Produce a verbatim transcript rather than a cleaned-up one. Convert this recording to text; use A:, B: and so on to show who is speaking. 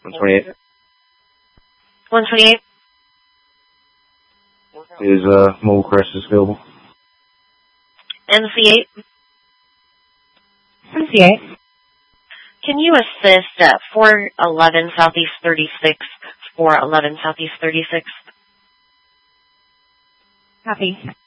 A: one twenty-eight.
B: one twenty-eight.
A: Is, uh, Mobile Crisis available?
B: N C eight.
C: N C eight.
B: Can you assist at four eleven Southeast thirty-sixth, four eleven Southeast thirty-sixth?
C: Copy.